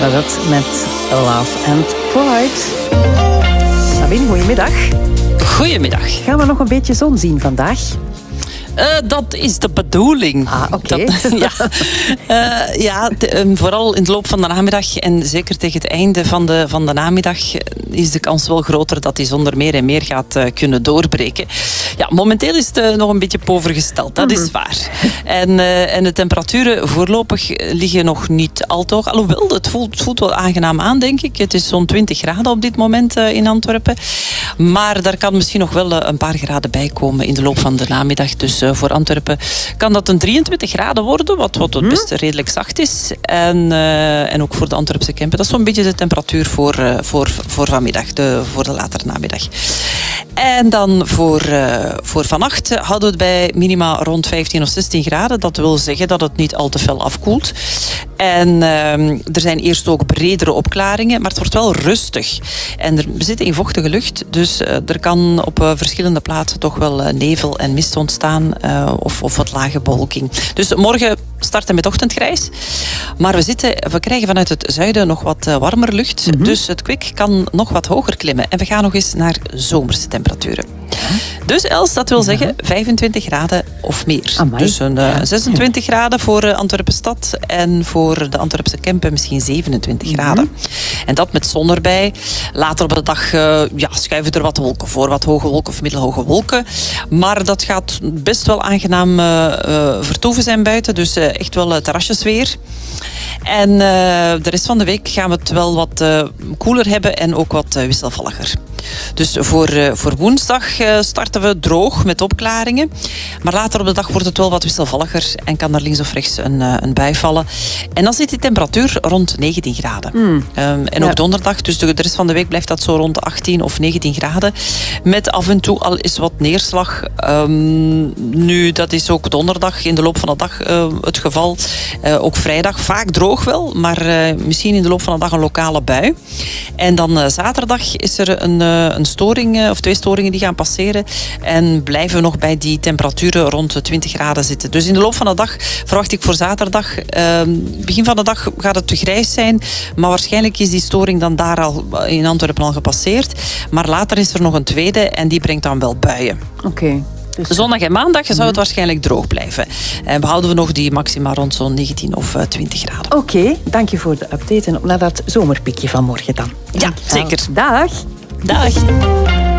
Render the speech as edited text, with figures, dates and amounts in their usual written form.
was dat met Love and Pride. Sabine, goedemiddag. Goedemiddag. Gaan we nog een beetje zon zien vandaag? Dat is de bedoeling. Oké. Vooral in de loop van de namiddag en zeker tegen het einde van de namiddag is de kans wel groter dat die zon er meer en meer gaat kunnen doorbreken. Ja, momenteel is het nog een beetje pover gesteld, dat is waar. En de temperaturen voorlopig liggen nog niet al te hoog. Alhoewel, het voelt wel aangenaam aan, denk ik. Het is zo'n 20 graden op dit moment in Antwerpen. Maar daar kan misschien nog wel een paar graden bij komen in de loop van de namiddag. Dus voor Antwerpen kan dat een 23 graden worden, wat best redelijk zacht is. En ook voor de Antwerpse Kempen. Dat is zo'n beetje de temperatuur voor vanmiddag, voor de latere namiddag. En dan voor vannacht houden we het bij minima rond 15 of 16 graden. Dat wil zeggen dat het niet al te fel afkoelt. En er zijn eerst ook bredere opklaringen, maar het wordt wel rustig. En we zitten in vochtige lucht, dus er kan op verschillende plaatsen toch wel nevel en mist ontstaan of wat lage bewolking. Dus morgen starten met ochtendgrijs. Maar we krijgen vanuit het zuiden nog wat warmer lucht. Dus het kwik kan nog wat hoger klimmen. En we gaan nog eens naar zomerse temperaturen. Dus Els, dat wil zeggen 25 graden of meer. Amai. Dus een 26 graden voor Antwerpen stad en voor de Antwerpse Kempen misschien 27 graden. En dat met zon erbij. Later op de dag schuiven er wat wolken voor, wat hoge wolken of middelhoge wolken. Maar dat gaat best wel aangenaam vertoeven zijn buiten, dus echt wel terrasjesweer. En de rest van de week gaan we het wel wat koeler hebben en ook wat wisselvalliger. Dus voor woensdag starten we droog met opklaringen. Maar later op de dag wordt het wel wat wisselvalliger en kan er links of rechts een bui vallen. En dan zit die temperatuur rond 19 graden. En ook donderdag, dus de rest van de week blijft dat zo rond 18 of 19 graden. Met af en toe al eens wat neerslag. Nu, dat is ook donderdag in de loop van de dag het geval. Ook vrijdag, vaak droog wel, maar misschien in de loop van de dag een lokale bui. En dan zaterdag is er een storing of 2 storingen die gaan passeren en blijven we nog bij die temperaturen rond de 20 graden zitten. Dus in de loop van de dag verwacht ik voor zaterdag, begin van de dag gaat het te grijs zijn, maar waarschijnlijk is die storing dan daar al in Antwerpen al gepasseerd. Maar later is er nog een tweede en die brengt dan wel buien. Oké. Dus zondag en maandag zou het waarschijnlijk droog blijven. En behouden we nog die maxima rond zo'n 19 of 20 graden. Oké, dank je voor de update en op naar dat zomerpiekje van morgen dan. Ja, zeker. Dag. Dag.